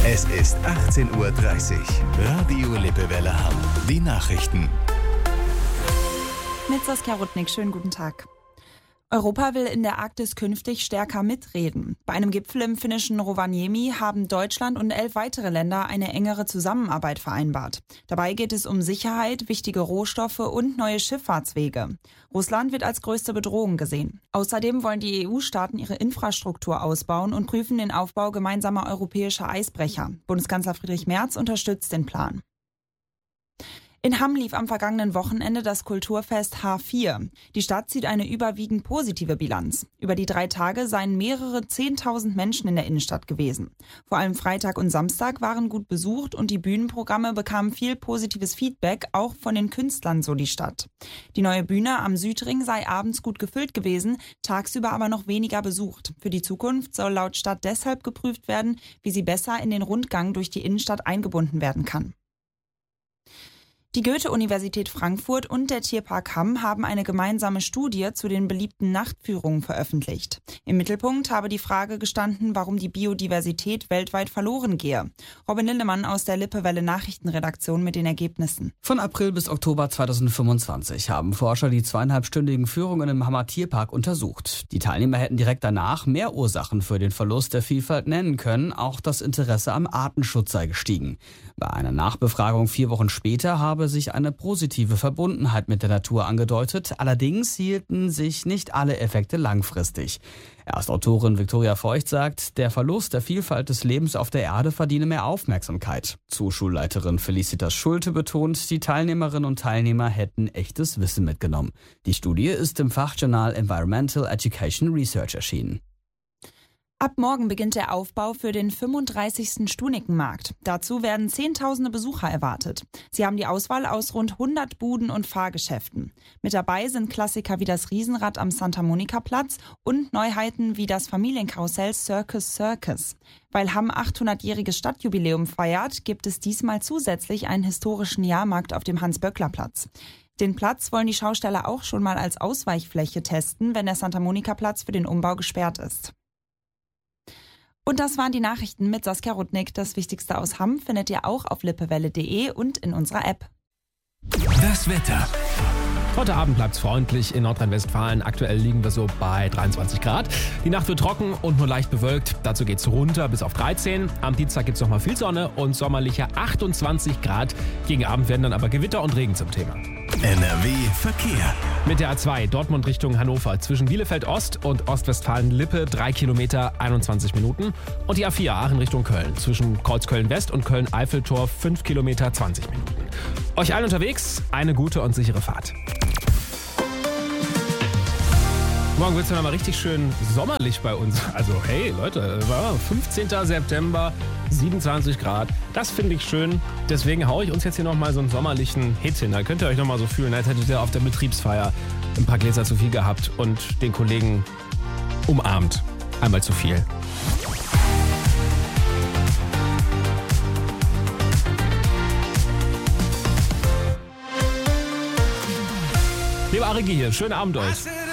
Es ist 18:30 Uhr. Radio Lippewelle Hamm. Die Nachrichten. Mit Saskia Rudnick, schönen guten Tag. Europa will in der Arktis künftig stärker mitreden. Bei einem Gipfel im finnischen Rovaniemi haben Deutschland und 11 weitere Länder eine engere Zusammenarbeit vereinbart. Dabei geht es um Sicherheit, wichtige Rohstoffe und neue Schifffahrtswege. Russland wird als größte Bedrohung gesehen. Außerdem wollen die EU-Staaten ihre Infrastruktur ausbauen und prüfen den Aufbau gemeinsamer europäischer Eisbrecher. Bundeskanzler Friedrich Merz unterstützt den Plan. In Hamm lief am vergangenen Wochenende das Kulturfest H4. Die Stadt zieht eine überwiegend positive Bilanz. Über die 3 Tage seien mehrere 10.000 Menschen in der Innenstadt gewesen. Vor allem Freitag und Samstag waren gut besucht und die Bühnenprogramme bekamen viel positives Feedback, auch von den Künstlern, so die Stadt. Die neue Bühne am Südring sei abends gut gefüllt gewesen, tagsüber aber noch weniger besucht. Für die Zukunft soll laut Stadt deshalb geprüft werden, wie sie besser in den Rundgang durch die Innenstadt eingebunden werden kann. Die Goethe-Universität Frankfurt und der Tierpark Hamm haben eine gemeinsame Studie zu den beliebten Nachtführungen veröffentlicht. Im Mittelpunkt habe die Frage gestanden, warum die Biodiversität weltweit verloren gehe. Robin Lindemann aus der Lippewelle Nachrichtenredaktion mit den Ergebnissen. Von April bis Oktober 2025 haben Forscher die 2,5-stündigen Führungen im Hammer Tierpark untersucht. Die Teilnehmer hätten direkt danach mehr Ursachen für den Verlust der Vielfalt nennen können. Auch das Interesse am Artenschutz sei gestiegen. Bei einer Nachbefragung 4 Wochen später habe sich eine positive Verbundenheit mit der Natur angedeutet. Allerdings hielten sich nicht alle Effekte langfristig. Erstautorin Viktoria Feucht sagt, der Verlust der Vielfalt des Lebens auf der Erde verdiene mehr Aufmerksamkeit. Schulleiterin Felicitas Schulte betont, die Teilnehmerinnen und Teilnehmer hätten echtes Wissen mitgenommen. Die Studie ist im Fachjournal Environmental Education Research erschienen. Ab morgen beginnt der Aufbau für den 35. Stunikenmarkt. Dazu werden Zehntausende Besucher erwartet. Sie haben die Auswahl aus rund 100 Buden und Fahrgeschäften. Mit dabei sind Klassiker wie das Riesenrad am Santa-Monica-Platz und Neuheiten wie das Familienkarussell Circus Circus. Weil Hamm 800-jähriges Stadtjubiläum feiert, gibt es diesmal zusätzlich einen historischen Jahrmarkt auf dem Hans-Böckler-Platz. Den Platz wollen die Schausteller auch schon mal als Ausweichfläche testen, wenn der Santa-Monica-Platz für den Umbau gesperrt ist. Und das waren die Nachrichten mit Saskia Rudnick. Das Wichtigste aus Hamm findet ihr auch auf lippewelle.de und in unserer App. Das Wetter. Heute Abend bleibt es freundlich in Nordrhein-Westfalen. Aktuell liegen wir so bei 23 Grad. Die Nacht wird trocken und nur leicht bewölkt. Dazu geht es runter bis auf 13. Am Dienstag gibt es nochmal viel Sonne und sommerliche 28 Grad. Gegen Abend werden dann aber Gewitter und Regen zum Thema. NRW Verkehr. Mit der A2 Dortmund Richtung Hannover zwischen Bielefeld Ost und Ostwestfalen-Lippe 3 Kilometer 21 Minuten. Und die A4 Aachen Richtung Köln zwischen Kreuzköln West und Köln-Eiffeltor 5 Kilometer 20 Minuten. Euch allen unterwegs eine gute und sichere Fahrt. Morgen wird es dann mal richtig schön sommerlich bei uns. Also hey Leute, 15. September, 27 Grad. Das finde ich schön. Deswegen haue ich uns jetzt hier nochmal so einen sommerlichen Hit hin. Da könnt ihr euch nochmal so fühlen, als hättet ihr auf der Betriebsfeier ein paar Gläser zu viel gehabt und den Kollegen umarmt. Einmal zu viel. Lieber Arigi hier, schönen Abend euch.